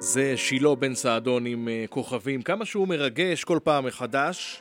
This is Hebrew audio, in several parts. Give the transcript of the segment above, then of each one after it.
זה שילה בן סעדון עם כוכבים, כמה שהוא מרגש כל פעם מחדש.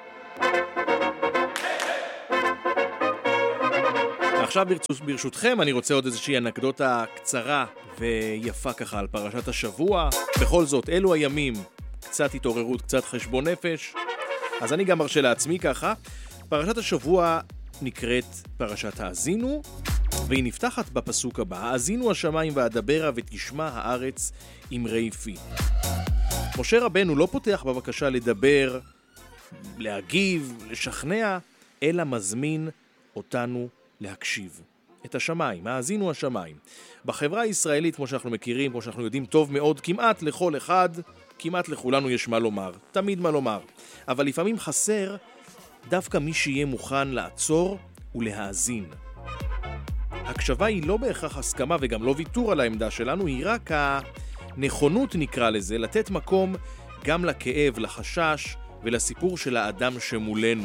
עכשיו ברשותכם אני רוצה עוד איזושהי אנקדוטה קצרה ויפה ככה על פרשת השבוע. בכל זאת, אלו הימים, קצת התעוררות, קצת חשבון נפש, אז אני גם מרשה לעצמי ככה. פרשת השבוע נקראת פרשת האזינו, והיא נפתחת בפסוק הבא: האזינו השמיים ואדברה ותשמע הארץ אמרי פי. משה רבנו לא פותח בבקשה לדבר, להגיב, לשכנע, אלא מזמין אותנו להקשיב. את השמיים, האזינו השמיים. בחברה הישראלית, כמו שאנחנו מכירים, כמו שאנחנו יודעים טוב מאוד, כמעט לכל אחד, כמעט לכולנו יש מה לומר, תמיד מה לומר. אבל לפעמים חסר דווקא מי שיהיה מוכן לעצור ולהאזין. הקשבה היא לא בהכרח הסכמה וגם לא ויתור על העמדה שלנו, היא רק הנכונות, נקרא לזה, לתת מקום גם לכאב, לחשש ולסיפור של האדם שמולנו.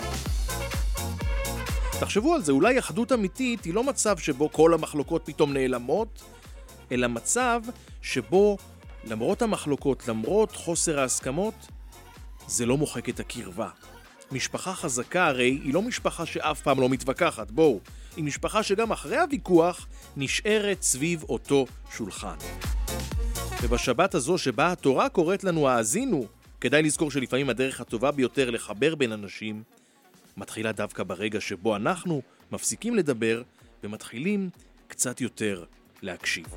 תחשבו על זה, אולי אחדות אמיתית היא לא מצב שבו כל המחלוקות פתאום נעלמות, אלא מצב שבו למרות המחלוקות, למרות חוסר ההסכמות, זה לא מוחק את הקרבה. משפחה חזקה הרי היא לא משפחה שאף פעם לא מתווכחת, בואו. היא משפחה שגם אחרי הוויכוח נשארת סביב אותו שולחן. ובשבת הזו שבה התורה קוראת לנו האזינו, כדאי לזכור שלפעמים הדרך הטובה ביותר לחבר בין אנשים מתחילה דווקא ברגע שבו אנחנו מפסיקים לדבר ומתחילים קצת יותר להקשיב.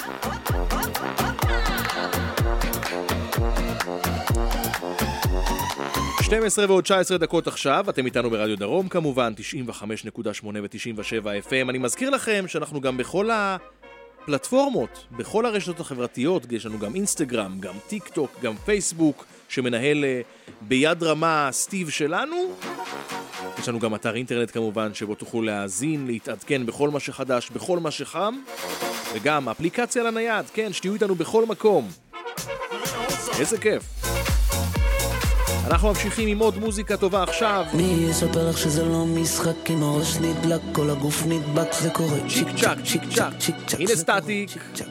12 ועוד 19 דקות עכשיו, אתם איתנו ברדיו דרום כמובן, 95.8 ו-97 FM. אני מזכיר לכם שאנחנו גם בכל הפלטפורמות, בכל הרשתות החברתיות, יש לנו גם אינסטגרם, גם טיק טוק, גם פייסבוק, שמנהל ביד רמה סטיב שלנו. יש לנו גם אתר אינטרנט כמובן, שבו תוכלו להאזין, להתעדכן בכל מה שחדש, בכל מה שחם, וגם אפליקציה לנייד, כן, שתהיו איתנו בכל מקום. איזה כיף. אנחנו ממשיכים עם עוד מוזיקה טובה עכשיו. מי יספר לך שזה לא משחק, אם הראש נדלק, כל הגוף נדבק, זה קורה צ'יק צ'ק, צ'יק צ'ק. הנה סטטיק.